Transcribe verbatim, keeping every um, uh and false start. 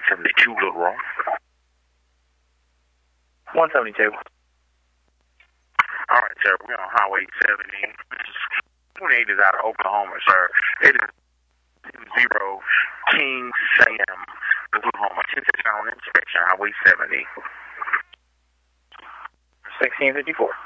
seventy-two, Little Rock. one seventy-two. All right, sir. We're on Highway seventy. twenty-eight is out of Oklahoma, sir. It is zero King Sam, Oklahoma. ten six on inspection, Highway seventy. sixteen fifty-four.